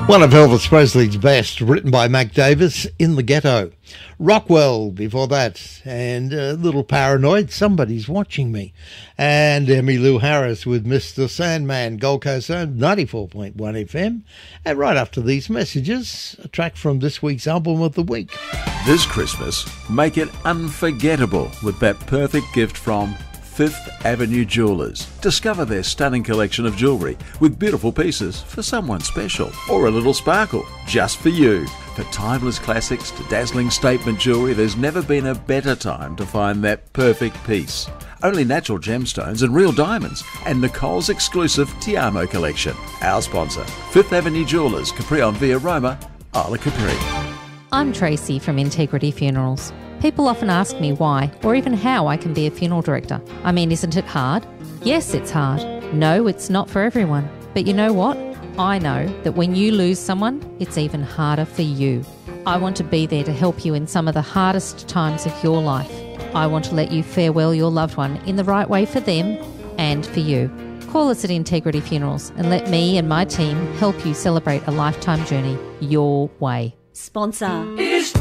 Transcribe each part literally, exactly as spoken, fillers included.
One of Elvis Presley's best, written by Mac Davis, In the Ghetto. Rockwell before that, and a little Paranoid, Somebody's Watching Me. And Emmylou Harris with Mister Sandman, Gold Coast Zone, ninety-four point one F M. And right after these messages, a track from this week's Album of the Week. This Christmas, make it unforgettable with that perfect gift from Fifth Avenue Jewelers. Discover their stunning collection of jewellery with beautiful pieces for someone special or a little sparkle just for you. For timeless classics to dazzling statement jewellery, there's never been a better time to find that perfect piece. Only natural gemstones and real diamonds, and Nicole's exclusive Ti Amo collection. Our sponsor, Fifth Avenue Jewelers, Capri on Via Roma, Isla Capri. I'm Tracy from Integrity Funerals. People often ask me why, or even how I can be a funeral director. I mean, isn't it hard? Yes, it's hard. No, it's not for everyone. But you know what? I know that when you lose someone, it's even harder for you. I want to be there to help you in some of the hardest times of your life. I want to let you farewell your loved one in the right way for them and for you. Call us at Integrity Funerals and let me and my team help you celebrate a lifetime journey your way. Sponsor is...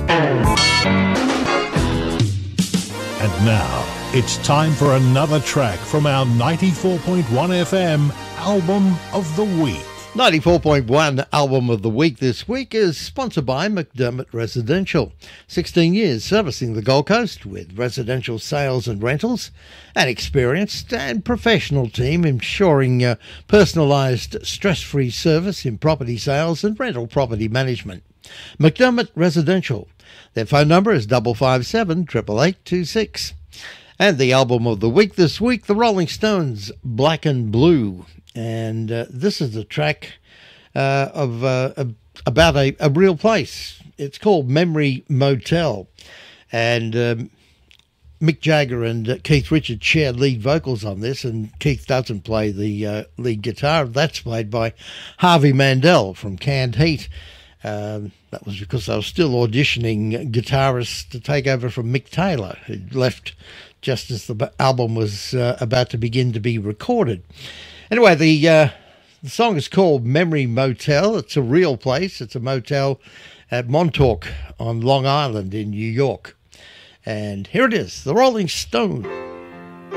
And now, it's time for another track from our ninety-four point one F M Album of the Week. ninety-four point one Album of the Week this week is sponsored by McDermott Residential. sixteen years servicing the Gold Coast with residential sales and rentals. An experienced and professional team ensuring uh, personalised, stress-free service in property sales and rental property management. McDermott Residential. Their phone number is five five seven, eight eight eight two six. And the album of the week this week, the Rolling Stones, Black and Blue. And uh, this is a track uh, of uh, a, about a, a real place. It's called Memory Motel. And um, Mick Jagger and uh, Keith Richards share lead vocals on this, and Keith doesn't play the uh, lead guitar. That's played by Harvey Mandel from Canned Heat. Um, that was because they were still auditioning guitarists to take over from Mick Taylor, who left just as the album was uh, about to begin to be recorded. Anyway, the, uh, the song is called Memory Motel. It's a real place. It's a motel at Montauk on Long Island in New York. And here it is, the Rolling Stones.